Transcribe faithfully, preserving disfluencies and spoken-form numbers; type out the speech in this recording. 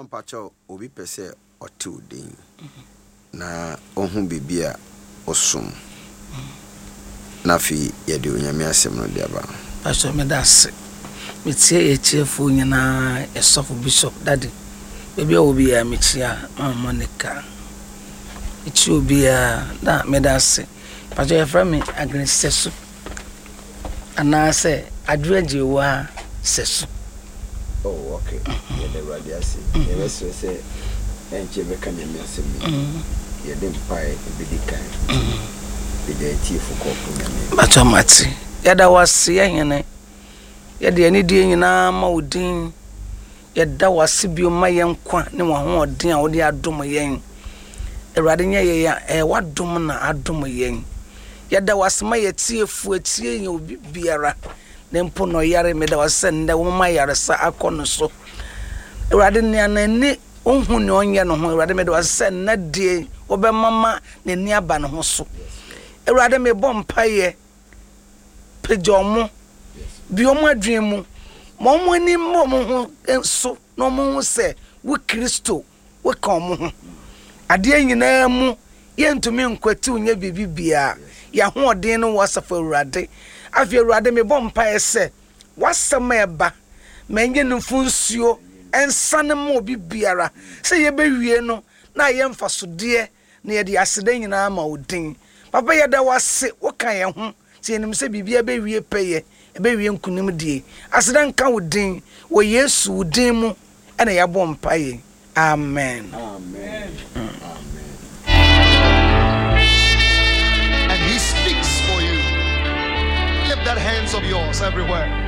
mpacho obi pese otu din na ohun bibia osum na fi yede onyame asem no dia ba pastor me das me tie ye chiefu nyina esofo bishop daddy bebia obi ya me chia mama Monica ichi obi ya da me das pastor ya from me agnes sesu ana se adreje wa sesu. Oh, okay. Yeah, the radiasi. Yeah, let's say, and you make a name as me. Yeah, then pie a big kind. With the tea for cocoa. But how much? Yeah, that was seeing in it. Yeah, the any day in our moudin. Yeah, that was Sibio my young quan, no one more dear or the Aduma yang. A radinia, yeah, eh, what domina Aduma yang. Yeah, that was my tea for a tea, you be a Nempo no yare me da wasende wo ma yare sa akono so Ewrade ne anani ohun ne onye no ho Ewrade me da wasende die wo be mama ne ni aba ne ho so Ewrade me bom paye pejomo bi omo adwen mu mo mo ni mo mo ho so no mo ho se wo Kristo wo ka mo ho ade nyina mu ye ntumi nkwati unye bibibia ya ho odin no wasafa Ewrade Afie Ewrade me bom pa ese wasama eba menye nfunsuo ensane mo bibiara se ye bewie no na ye mfasode na ye de asede nyina ma odin papa ye da wase wo kan ye ho se enim se bibia bewie peye e bewie nkunim die asede nka odin wo Yesu odin mu ena ye bom pa ye amen amen mm. Amen. And he speaks for you. Lift that hands of yours everywhere.